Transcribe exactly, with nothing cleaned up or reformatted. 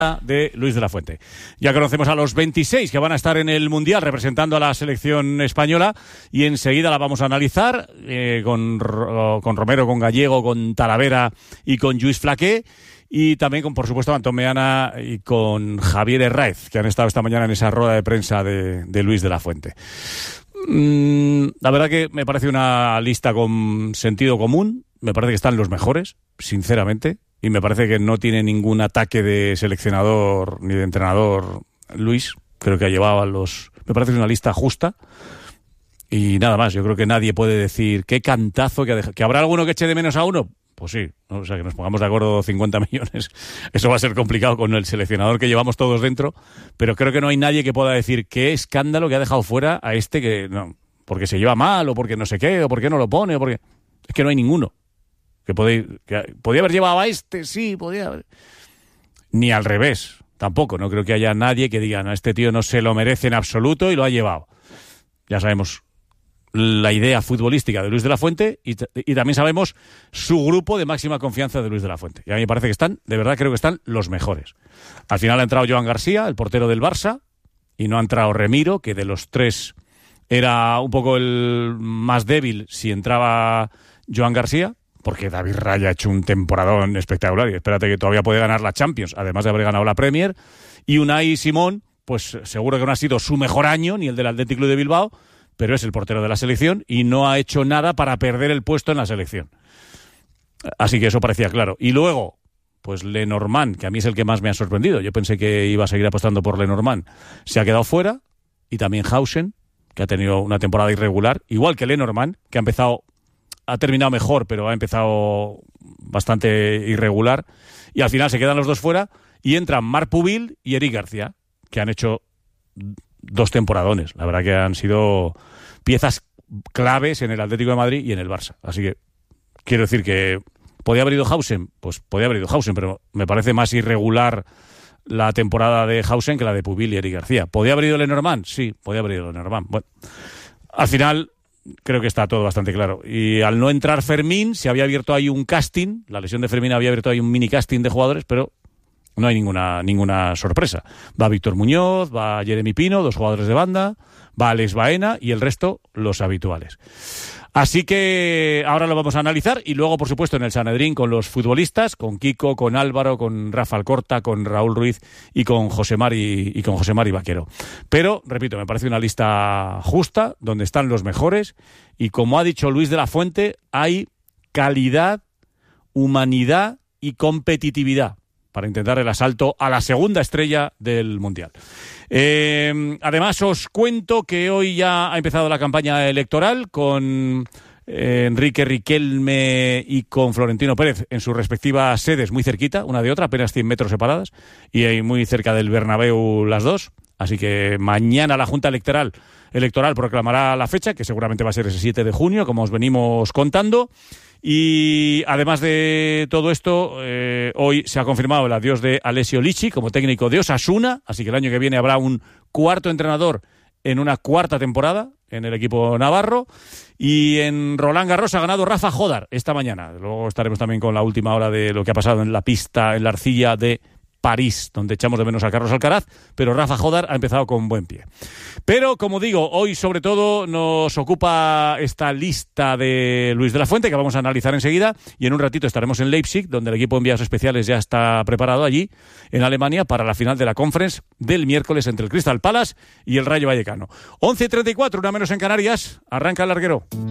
de Luis de la Fuente. Ya conocemos a los veintiséis que van a estar en el Mundial representando a la selección española y enseguida la vamos a analizar eh, con, con Romero, con Gallego, con Talavera y con Lluís Flaqué, y también con, por supuesto, Antón Meana y con Javier Herráez, que han estado esta mañana en esa rueda de prensa de, de Luis de la Fuente. Mm, la verdad que me parece una lista con sentido común, me parece que están los mejores, sinceramente. Y me parece que no tiene ningún ataque de seleccionador ni de entrenador Luis. Creo que ha llevado a los... Me parece que es una lista justa. Y nada más, yo creo que nadie puede decir qué cantazo que ha dejado. ¿Que habrá alguno que eche de menos a uno? Pues sí, ¿no? O sea, que nos pongamos de acuerdo cincuenta millones. Eso va a ser complicado con el seleccionador que llevamos todos dentro. Pero creo que no hay nadie que pueda decir qué escándalo que ha dejado fuera a este que... no, porque se lleva mal, o porque no sé qué, o porque no lo pone, o porque... Es que no hay ninguno. Que, podéis, que podía haber llevado a este, sí, podía haber... Ni al revés, tampoco. No creo que haya nadie que diga, no, este tío no se lo merece en absoluto y lo ha llevado. Ya sabemos la idea futbolística de Luis de la Fuente y, y también sabemos su grupo de máxima confianza de Luis de la Fuente. Y a mí me parece que están, de verdad creo que están los mejores. Al final ha entrado Joan García, el portero del Barça, y no ha entrado Remiro, que de los tres era un poco el más débil si entraba Joan García, porque David Raya ha hecho un temporadón espectacular y espérate que todavía puede ganar la Champions, además de haber ganado la Premier. Y Unai Simón, pues seguro que no ha sido su mejor año, ni el del Athletic Club de Bilbao, pero es el portero de la selección y no ha hecho nada para perder el puesto en la selección. Así que eso parecía claro. Y luego, pues Lenormand, que a mí es el que más me ha sorprendido. Yo pensé que iba a seguir apostando por Lenormand. Se ha quedado fuera. Y también Hausen, que ha tenido una temporada irregular, igual que Lenormand, que ha empezado... ha terminado mejor, pero ha empezado bastante irregular. Y al final se quedan los dos fuera y entran Marc Pubil y Eric García, que han hecho dos temporadones. La verdad que han sido piezas claves en el Atlético de Madrid y en el Barça. Así que quiero decir que ¿podía haber ido Hausen? Pues podía haber ido Hausen, pero me parece más irregular la temporada de Hausen que la de Pubil y Eric García. ¿Podía haber ido Lenormand? Sí, podía haber ido Lenormand. Bueno, al final... creo que está todo bastante claro. Y al no entrar Fermín, se había abierto ahí un casting, la lesión de Fermín había abierto ahí un mini casting de jugadores, pero no hay ninguna ninguna sorpresa. Va Víctor Muñoz, va Jeremy Pino, dos jugadores de banda, va Alex Baena y el resto los habituales. Así que ahora lo vamos a analizar y luego, por supuesto, en el Sanedrín con los futbolistas, con Kiko, con Álvaro, con Rafa Alcorta, con Raúl Ruiz y con José Mari y con José Mari Vaquero. Pero, repito, me parece una lista justa, donde están los mejores y, como ha dicho Luis de la Fuente, hay calidad, humanidad y competitividad para intentar el asalto a la segunda estrella del Mundial. Eh, además, os cuento que hoy ya ha empezado la campaña electoral con eh, Enrique Riquelme y con Florentino Pérez en sus respectivas sedes, muy cerquita, una de otra, apenas cien metros separadas, y ahí muy cerca del Bernabéu las dos. Así que mañana la Junta Electoral, electoral proclamará la fecha, que seguramente va a ser ese siete de junio, como os venimos contando. Y además de todo esto, eh, hoy se ha confirmado el adiós de Alessio Lici como técnico de Osasuna, así que el año que viene habrá un cuarto entrenador en una cuarta temporada en el equipo navarro. Y en Roland Garros ha ganado Rafa Jodar esta mañana. Luego estaremos también con la última hora de lo que ha pasado en la pista, en la arcilla de París, donde echamos de menos a Carlos Alcaraz, pero Rafa Jodar ha empezado con buen pie. Pero, como digo, hoy sobre todo nos ocupa esta lista de Luis de la Fuente, que vamos a analizar enseguida, y en un ratito estaremos en Leipzig, donde el equipo de enviados especiales ya está preparado allí, en Alemania, para la final de la Conference del miércoles entre el Crystal Palace y el Rayo Vallecano. once y treinta y cuatro, una menos en Canarias, arranca el larguero.